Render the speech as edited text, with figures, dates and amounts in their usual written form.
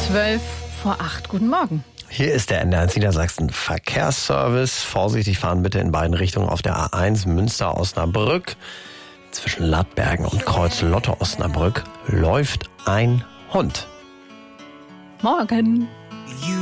7:12. Guten Morgen. Hier ist der NDR Niedersachsen Verkehrsservice. Vorsichtig fahren bitte in beiden Richtungen auf der A1 Münster-Osnabrück. Zwischen Lattbergen und Kreuz-Lotte-Osnabrück läuft ein Hund. Morgen.